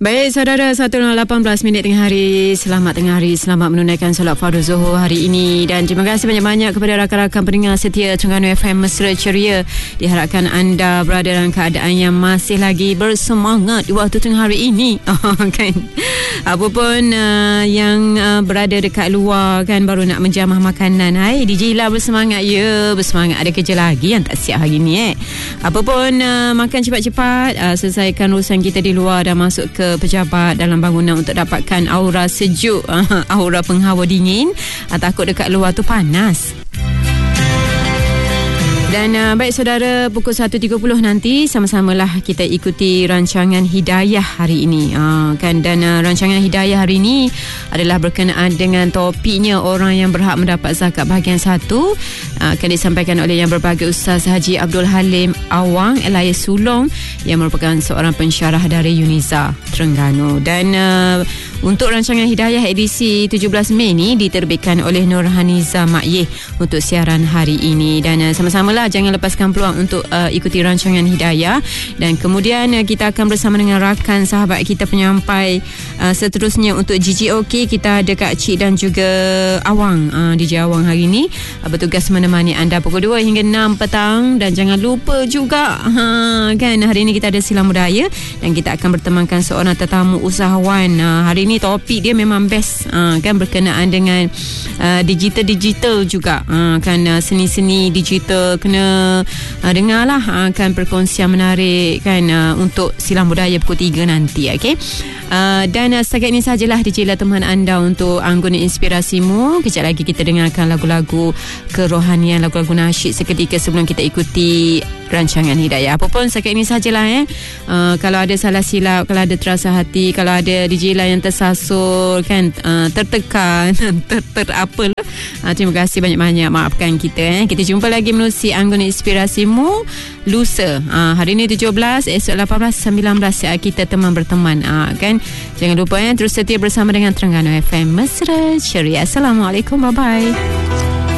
Baik saudara, 1:18 tengah hari. Selamat tengah hari, selamat menunaikan solat fardu Zuhur hari ini. Dan terima kasih banyak-banyak kepada rakan-rakan pendengar setia Terengganu FM Mesra Ceria. Diharapkan anda berada dalam keadaan yang masih lagi bersemangat di waktu tengah hari ini. Kan? Apapun yang berada dekat luar kan, baru nak menjamah makanan. Hai DJ Ila, bersemangat ya. Bersemangat, ada kerja lagi yang tak siap hari ni Apapun makan cepat-cepat, selesaikan urusan kita di luar dan masuk ke pejabat dalam bangunan untuk dapatkan aura sejuk, aura penghawa dingin. Takut dekat luar tu panas. Dan baik saudara, pukul 1.30 nanti sama-samalah kita ikuti rancangan Hidayah hari ini. Dan rancangan Hidayah hari ini adalah berkenaan dengan topiknya orang yang berhak mendapat zakat bahagian 1. Akan disampaikan oleh Yang Berbahagia Ustaz Haji Abdul Halim Awang alias Sulong, yang merupakan seorang pensyarah dari UNIZA Terengganu. Dan untuk rancangan Hidayah edisi 17 Mei ni diterbitkan oleh Nurhaniza Makyeh untuk siaran hari ini. Dan sama-samalah jangan lepaskan peluang untuk ikuti rancangan Hidayah. Dan kemudian kita akan bersama dengan rakan sahabat kita penyampai seterusnya untuk GGOK. Kita ada Kak Cik dan juga Awang, DJ Awang hari ini bertugas menemani anda pukul 2 hingga 6 petang. Dan jangan lupa juga kan, hari ini kita ada silang budaya dan kita akan bertemankan seorang tetamu usahawan. Hari ini topik dia memang best, kan, berkenaan dengan digital juga, kan, seni-seni digital. Kena dengarlah kan perkongsian menarik kan, untuk silang budaya pukul 3 nanti. Okay? Dan setakat ini sajalah DJ Ila teman anda untuk Anggona Inspirasimu. Kejap lagi kita dengarkan lagu-lagu kerohanian, lagu-lagu nasyid seketika sebelum kita ikuti rancangan Hidayah. Apapun setakat ini sajalah. Kalau ada salah silap, kalau ada terasa hati, kalau ada DJ Ila yang tersasul kan, tertekan, apalah, terima kasih banyak-banyak, maafkan kita. Kita jumpa lagi menerusi Anggona Inspirasimu lusa. Hari ini 17, esok 18, 19 kita teman berteman. Kan, jangan lupa terus setia bersama dengan Terengganu FM Mesra Ceria. Assalamualaikum, bye bye.